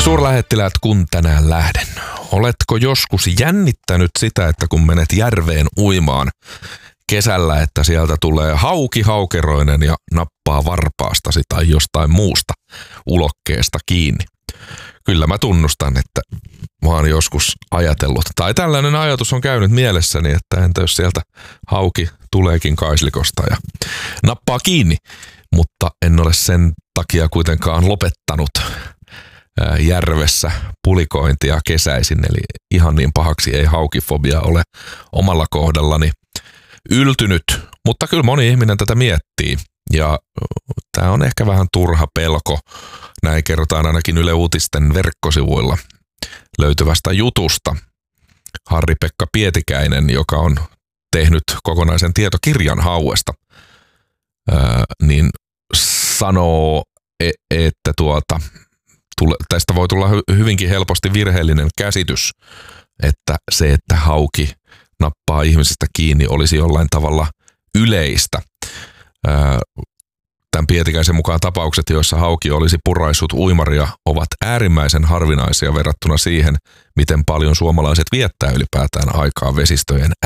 Suurlähettiläät, kun tänään lähden. Oletko joskus jännittänyt sitä, että kun menet järveen uimaan kesällä, että sieltä tulee hauki haukeroinen ja nappaa varpaastasi tai jostain muusta ulokkeesta kiinni? Kyllä mä tunnustan, että mä oon joskus ajatellut, tai tällainen ajatus on käynyt mielessäni, että entä jos sieltä hauki tuleekin kaislikosta ja nappaa kiinni, mutta en ole sen takia kuitenkaan lopettanut järvessä pulikointia kesäisin, eli ihan niin pahaksi ei haukifobia ole omalla kohdallani yltynyt, mutta kyllä moni ihminen tätä miettii ja tämä on ehkä vähän turha pelko, näin kerrotaan ainakin Yle Uutisten verkkosivuilla löytyvästä jutusta. Harri-Pekka Pietikäinen, joka on tehnyt kokonaisen tietokirjan hauesta, niin sanoo, että tästä voi tulla hyvinkin helposti virheellinen käsitys, että se, että hauki nappaa ihmisestä kiinni, olisi jollain tavalla yleistä. Tämän Pietikäisen mukaan tapaukset, joissa hauki olisi puraissut uimaria, ovat äärimmäisen harvinaisia verrattuna siihen, miten paljon suomalaiset viettää ylipäätään aikaa vesistöjen